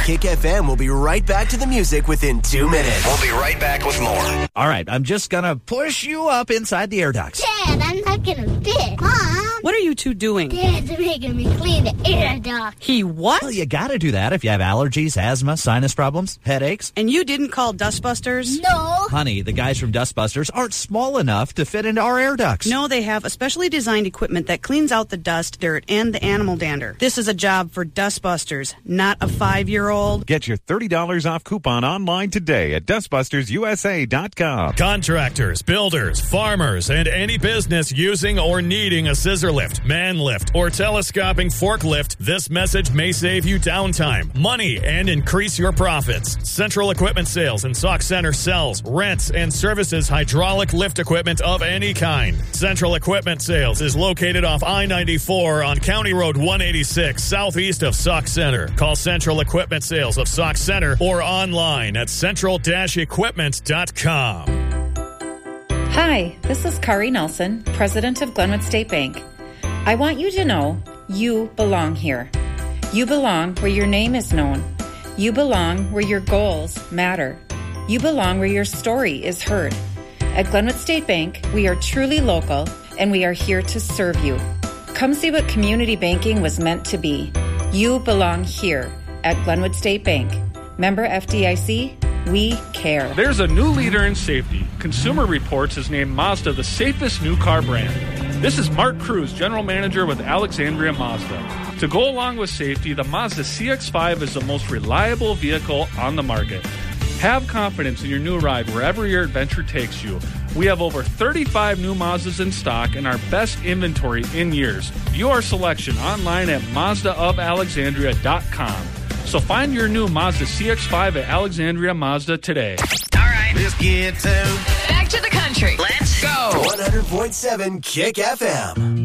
Kick FM will be right back to the music within 2 minutes. We'll be right back with more. All right, I'm just going to push you up inside the air ducts. Dad, I'm not going to fit. Mom. What are you two doing? Dad's making me clean the air duct. He what? Well, you got to do that if you have allergies, asthma, sinus problems, headaches. And you didn't call Dustbusters? No. Honey, the guys from Dustbusters aren't small enough to fit into our air ducts. No, they have a specially designed equipment that cleans out the dust, dirt, and the animal dander. This is a job for Dustbusters, not a 5-year-old. Get your $30 off coupon online today at dustbustersusa.com. Contractors, builders, farmers, and any business using or needing a scissor lift, man lift, or telescoping forklift, this message may save you downtime, money, and increase your profits. Central Equipment Sales in Sauk Center sells, rents, and services hydraulic lift equipment of any kind. Central Equipment Sales is located off I-94 on County Road 186, southeast of Sauk Center. Call Central Equipment Sales of Sauk Center or online at central-equipment.com. Hi, this is Kari Nelson, president of Glenwood State Bank. I want you to know you belong here. You belong where your name is known. You belong where your goals matter. You belong where your story is heard. At Glenwood State Bank, we are truly local, and we are here to serve you. Come see what community banking was meant to be. You belong here at Glenwood State Bank. Member FDIC, we care. There's a new leader in safety. Consumer Reports has named Mazda the safest new car brand. This is Mark Cruz, General Manager with Alexandria Mazda. To go along with safety, the Mazda CX-5 is the most reliable vehicle on the market. Have confidence in your new ride wherever your adventure takes you. We have over 35 new Mazdas in stock and our best inventory in years. View our selection online at MazdaofAlexandria.com. So find your new Mazda CX-5 at Alexandria Mazda today. All right, let's get to back to the country. Let's go. 100.7 Kick FM.